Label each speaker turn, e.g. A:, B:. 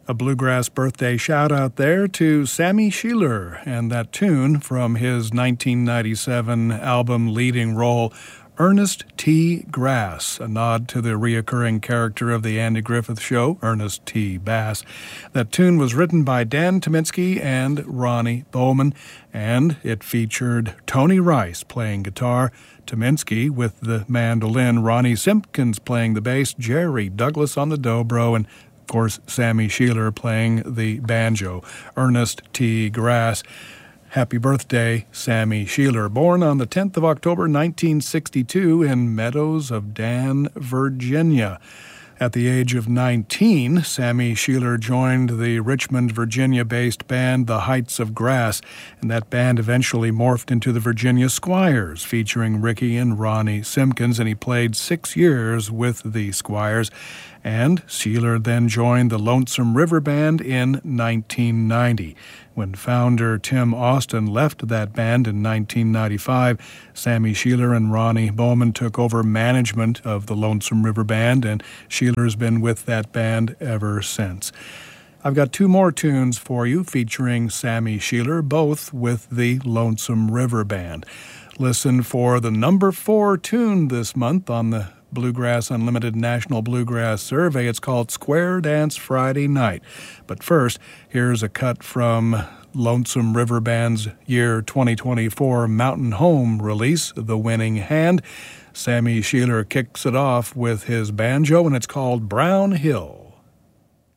A: A bluegrass birthday shout-out there to Sammy Sheeler and that tune from his 1997 album Leading Role, Ernest T. Grass, a nod to the reoccurring character of the Andy Griffith Show, Ernest T. Bass. That tune was written by Dan Tyminski and Ronnie Bowman, and it featured Tony Rice playing guitar, Tyminski with the mandolin, Ronnie Simpkins playing the bass, Jerry Douglas on the dobro, and of course, Sammy Sheeler playing the banjo. Ernest T. Grass. Happy birthday, Sammy Sheeler. Born on the 10th of October, 1962 in Meadows of Dan, Virginia. At the age of 19, Sammy Sheeler joined the Richmond, Virginia-based band The Heights of Grass, and that band eventually morphed into the Virginia Squires, featuring Ricky and Ronnie Simpkins, and he played 6 years with the Squires. And Sheeler then joined the Lonesome River Band in 1990. When founder Tim Austin left that band in 1995, Sammy Sheeler and Ronnie Bowman took over management of the Lonesome River Band, and Sheeler's been with that band ever since. I've got 2 more tunes for you featuring Sammy Sheeler, both with the Lonesome River Band. Listen for the number 4 tune this month on the Bluegrass Unlimited National Bluegrass Survey. It's called Square Dance Friday Night. But first, here's a cut from Lonesome River Band's year 2024 Mountain Home release, The Winning Hand. Sammy Sheeler kicks it off with his banjo, and it's called Brown Hill.